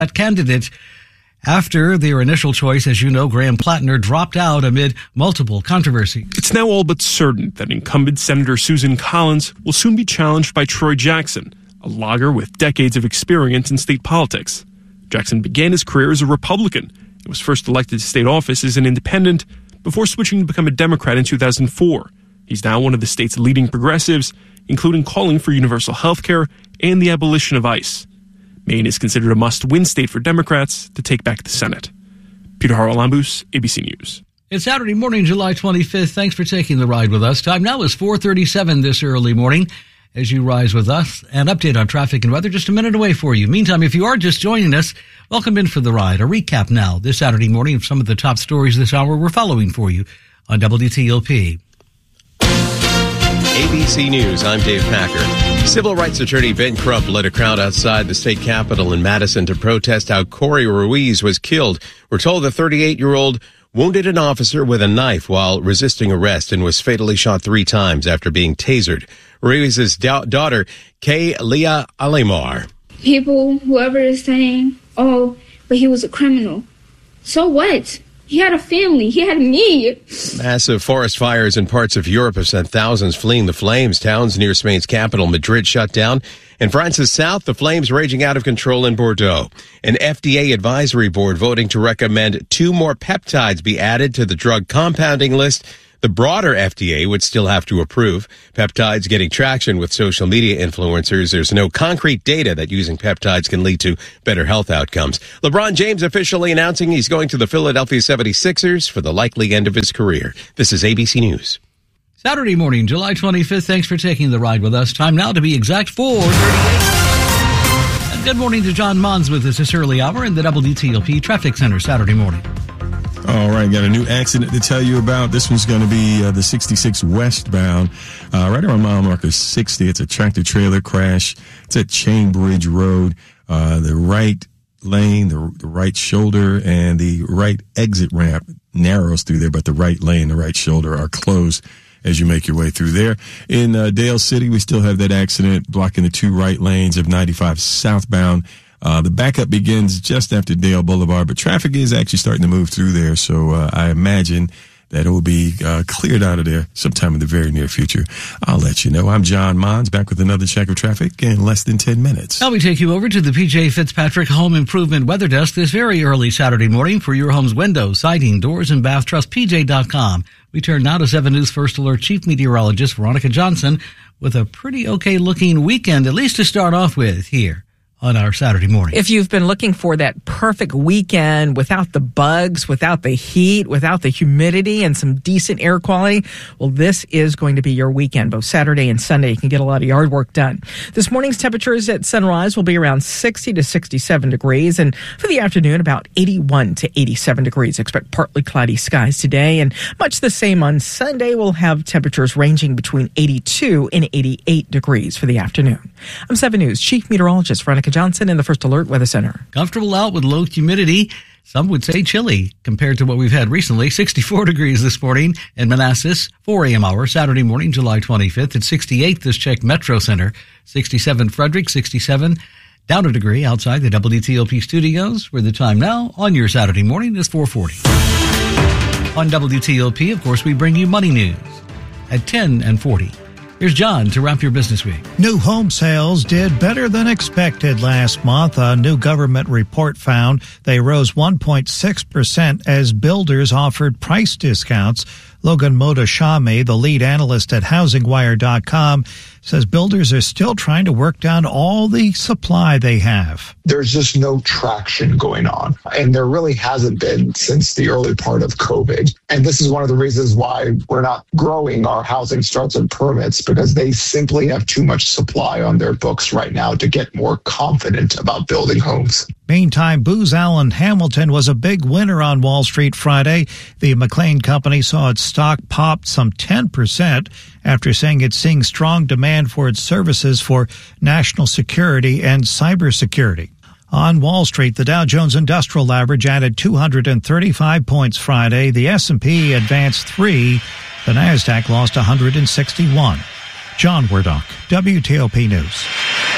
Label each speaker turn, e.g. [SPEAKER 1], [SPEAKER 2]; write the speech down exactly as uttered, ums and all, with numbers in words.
[SPEAKER 1] That candidate after their initial choice, as you know, Graham Plattner, dropped out amid multiple controversies.
[SPEAKER 2] It's now all but certain that incumbent Senator Susan Collins will soon be challenged by Troy Jackson, a lawyer with decades of experience in state politics. Jackson began his career as a Republican and was first elected to state office as an independent before switching to become a Democrat in two thousand four. He's now one of the state's leading progressives, including calling for universal health care and the abolition of ICE. Maine is considered a must-win state for Democrats to take back the Senate. Peter Haralambous, A B C News.
[SPEAKER 1] It's Saturday morning, July twenty-fifth. Thanks for taking the ride with us. Time now is four thirty-seven this early morning. As you rise with us, an update on traffic and weather just a minute away for you. Meantime, if you are just joining us, welcome in for the ride. A recap now this Saturday morning of some of the top stories this hour we're following for you on W T O P.
[SPEAKER 3] A B C News, I'm Dave Packer. Civil rights attorney Ben Crump led a crowd outside the state capitol in Madison to protest how Corey Ruiz was killed. We're told the thirty-eight-year-old wounded an officer with a knife while resisting arrest and was fatally shot three times after being tasered. Ruiz's da- daughter, Kay Leah Alemar.
[SPEAKER 4] People, whoever is saying, oh, but he was a criminal. So what? He had a family. He had me.
[SPEAKER 3] Massive forest fires in parts of Europe have sent thousands fleeing the flames. Towns near Spain's capital, Madrid, shut down. In France's south, the flames raging out of control in Bordeaux. An F D A advisory board voting to recommend two more peptides be added to the drug compounding list. The broader F D A would still have to approve. Peptides getting traction with social media influencers. There's no concrete data that using peptides can lead to better health outcomes. LeBron James officially announcing he's going to the Philadelphia seventy-sixers for the likely end of his career. This is A B C News.
[SPEAKER 1] Saturday morning, July twenty-fifth. Thanks for taking the ride with us. Time now to be exact, four thirty-eight. And good morning to John Mons with us this early hour in the W T O P Traffic Center Saturday morning.
[SPEAKER 5] All right, got a new accident to tell you about. This one's going to be uh, the sixty-six westbound, uh, right around mile marker sixty. It's a tractor-trailer crash. It's at Chain Bridge Road. Uh, the right lane, the, the right shoulder, and the right exit ramp narrows through there, but the right lane, the right shoulder are closed as you make your way through there. In uh, Dale City, we still have that accident blocking the two right lanes of ninety-five southbound. Uh, the backup begins just after Dale Boulevard, but traffic is actually starting to move through there. So uh, I imagine that it will be uh, cleared out of there sometime in the very near future. I'll let you know. I'm John Mons, back with another check of traffic in less than ten minutes.
[SPEAKER 1] Now we take you over to the P J Fitzpatrick Home Improvement Weather Desk this very early Saturday morning for your home's windows, siding, doors, and bath. Trust P J dot com. We turn now to seven News First Alert Chief Meteorologist Veronica Johnson with a pretty okay-looking weekend, at least to start off with here on our Saturday morning.
[SPEAKER 6] If you've been looking for that perfect weekend without the bugs, without the heat, without the humidity, and some decent air quality, well, this is going to be your weekend. Both Saturday and Sunday, you can get a lot of yard work done. This morning's temperatures at sunrise will be around sixty to sixty-seven degrees, and for the afternoon, about eighty-one to eighty-seven degrees. Expect partly cloudy skies today, and much the same on Sunday. We'll have temperatures ranging between eighty-two and eighty-eight degrees for the afternoon. I'm seven News Chief Meteorologist Veronica Johnson in the First Alert Weather Center.
[SPEAKER 1] Comfortable out with low humidity. Some would say chilly compared to what we've had recently. sixty-four degrees this morning in Manassas, four a.m. hour, Saturday morning, July twenty-fifth. At sixty-eight, this check Metro Center. sixty-seven Frederick, sixty-seven. Down a degree outside the W T O P studios, where the time now on your Saturday morning is four forty. On W T O P, of course, we bring you money news at ten and forty. Here's John to wrap your business week.
[SPEAKER 7] New home sales did better than expected last month. A new government report found they rose one point six percent as builders offered price discounts. Logan Motoshami, the lead analyst at housing wire dot com, says builders are still trying to work down all the supply they have.
[SPEAKER 8] There's just no traction going on, and there really hasn't been since the early part of COVID. And this is one of the reasons why we're not growing our housing starts and permits, because they simply have too much supply on their books right now to get more confident about building homes.
[SPEAKER 7] Meantime, Booz Allen Hamilton was a big winner on Wall Street Friday. The McLean Company saw its stock pop some ten percent after saying it's seeing strong demand for its services for national security and cybersecurity. On Wall Street, the Dow Jones Industrial Average added two hundred thirty-five points Friday. The S and P advanced three. The Nasdaq lost one hundred sixty-one. John Wardock, W T O P News.